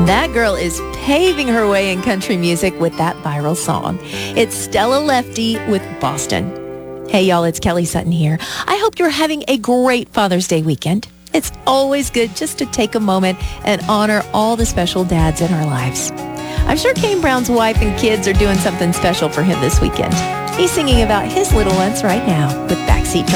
That girl is paving her way in country music with that viral song. It's Stella Lefty with Boston. Hey, y'all, it's Kelly Sutton here. I hope you're having a great Father's Day weekend. It's always good just to take a moment and honor all the special dads in our lives. I'm sure Kane Brown's wife and kids are doing something special for him this weekend. He's singing about his little ones right now with Backseat Driver.